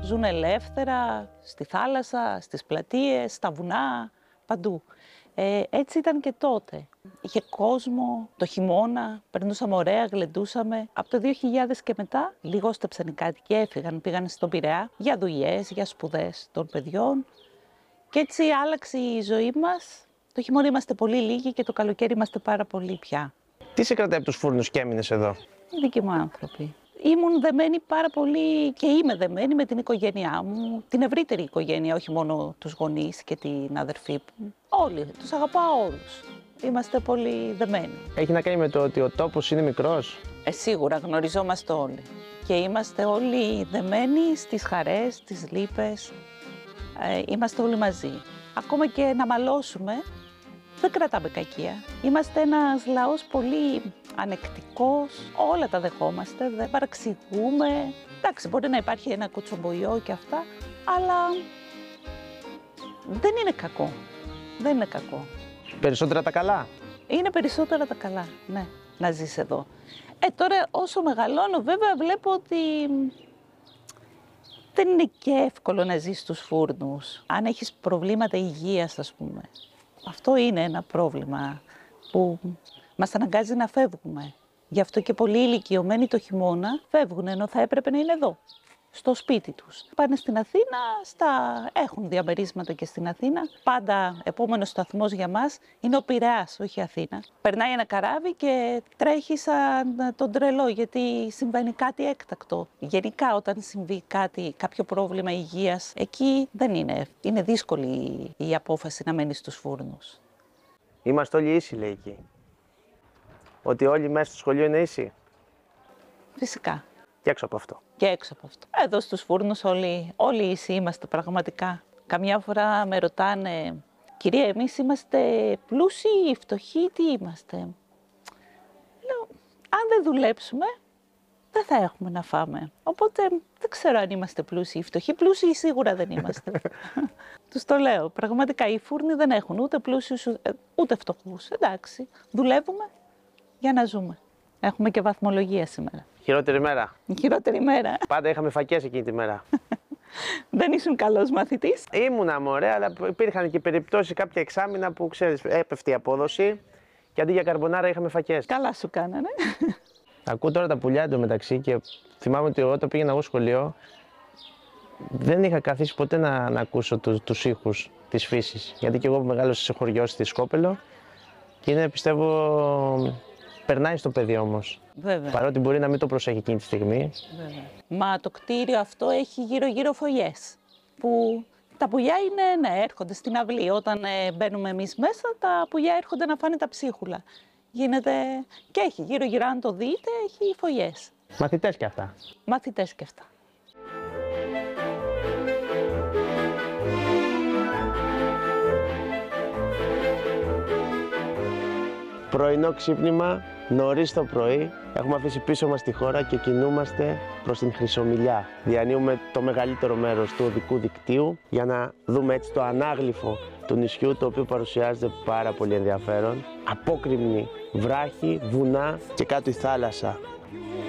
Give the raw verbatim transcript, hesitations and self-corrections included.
ζουν ελεύθερα στη θάλασσα, στις πλατείες, στα βουνά, παντού. Ε, έτσι ήταν και τότε. Είχε κόσμο, το χειμώνα, περνούσαμε ωραία, γλεντούσαμε. Από το δύο χιλιάδες και μετά, λιγόστεψαν οι κάτοικοι, έφυγαν, πήγαν στον Πειραιά για δουλειές, για σπουδές των παιδιών. Και έτσι άλλαξε η ζωή μας. Το χειμώνα είμαστε πολύ λίγοι και το καλοκαίρι είμαστε πάρα πολλοί πια. Τι σε κρατάει από τους φούρνους και έμεινες εδώ? Οι δικοί μου άνθρωποι. Ήμουν δεμένη πάρα πολύ και είμαι δεμένη με την οικογένειά μου, την ευρύτερη οικογένεια, όχι μόνο τους γονείς και την αδερφή μου. Όλοι, τους αγαπάω όλους. Είμαστε πολύ δεμένοι. Έχει να κάνει με το ότι ο τόπος είναι μικρός. Ε, σίγουρα γνωριζόμαστε όλοι. Και είμαστε όλοι δεμένοι στις χαρές, στις λύπες. Ε, είμαστε όλοι μαζί. Ακόμα και να μαλώσουμε, δεν κρατάμε κακία. Είμαστε ένας λαός πολύ ανεκτικός, όλα τα δεχόμαστε, δεν παραξηγούμε. Εντάξει, μπορεί να υπάρχει ένα κουτσομποϊό και αυτά, αλλά δεν είναι κακό. Δεν είναι κακό. Περισσότερα τα καλά. Είναι περισσότερα τα καλά, ναι, να ζεις εδώ. Ε, τώρα όσο μεγαλώνω βέβαια βλέπω ότι δεν είναι και εύκολο να ζεις στους φούρνους. Αν έχεις προβλήματα υγείας, ας πούμε. Αυτό είναι ένα πρόβλημα που μας αναγκάζει να φεύγουμε. Γι' αυτό και πολλοί ηλικιωμένοι το χειμώνα φεύγουν, ενώ θα έπρεπε να είναι εδώ, στο σπίτι τους. Πάνε στην Αθήνα, στα... έχουν διαμερίσματα και στην Αθήνα. Πάντα επόμενος σταθμός για μας είναι ο Πειραιάς, όχι η Αθήνα. Περνάει ένα καράβι και τρέχει σαν τον τρελό, γιατί συμβαίνει κάτι έκτακτο. Γενικά όταν συμβεί κάτι, κάποιο πρόβλημα υγείας, εκεί δεν είναι. Είναι δύσκολη η απόφαση να μένει στους φούρνους. Είμαστε όλοι ίσοι, λέει εκεί. Ότι όλοι μέσα στο σχολείο είναι ίσοι. Φυσικά. Και έξω από αυτό. Και έξω από αυτό. Εδώ στους φούρνους όλοι, όλοι ίσοι είμαστε πραγματικά. Καμιά φορά με ρωτάνε, κυρία, εμείς είμαστε πλούσιοι ή φτωχοί, τι είμαστε? Λέω, αν δεν δουλέψουμε, δεν θα έχουμε να φάμε. Οπότε δεν ξέρω αν είμαστε πλούσιοι ή φτωχοί. Πλούσιοι σίγουρα δεν είμαστε. Τους το λέω. Πραγματικά οι φούρνοι δεν έχουν ούτε πλούσιους ούτε φτωχούς. Εντάξει, δουλεύουμε για να ζούμε. Έχουμε και βαθμολογία σήμερα. Χειρότερη μέρα. Η χειρότερη μέρα. Πάντα είχαμε φακές εκείνη τη μέρα. Δεν ήσουν καλός μαθητής? Ήμουνα μωρέ, αλλά υπήρχαν και περιπτώσεις κάποια εξάμηνα που ξέρεις, έπεφτε η απόδοση και αντί για καρμπονάρα είχαμε φακές. Καλά σου κάνανε. Ακούω τώρα τα πουλιά εντωμεταξύ και θυμάμαι ότι εγώ όταν πήγαινα εγώ σχολείο δεν είχα καθίσει ποτέ να, να ακούσω τους, τους ήχους της φύσης. Γιατί και εγώ μεγάλωσα σε χωριό στη Σκόπελο και είναι, πιστεύω, περνάει στο παιδί όμως. Βέβαια. Παρότι μπορεί να μην το προσέχει εκείνη τη στιγμή. Βέβαια. Μα το κτίριο αυτό έχει γύρω-γύρω φωλιές. Που τα πουλιά είναι, ναι, έρχονται στην αυλή. Όταν ε, μπαίνουμε εμείς μέσα, τα πουλιά έρχονται να φάνε τα ψίχουλα. Γίνεται και έχει γύρω-γύρω, αν το δείτε, έχει φωλιές. Μαθητές κι αυτά. Μαθητές κι αυτά. Πρωινό ξύπνημα, νωρίς το πρωί. Έχουμε αφήσει πίσω μας τη χώρα και κινούμαστε προς την Χρυσομυλιά. Διανύουμε το μεγαλύτερο μέρος του οδικού δικτύου για να δούμε έτσι το ανάγλυφο του νησιού, το οποίο παρουσιάζεται πάρα πολύ ενδιαφέρον. Απόκρημνη βράχη, βουνά και κάτω η θάλασσα.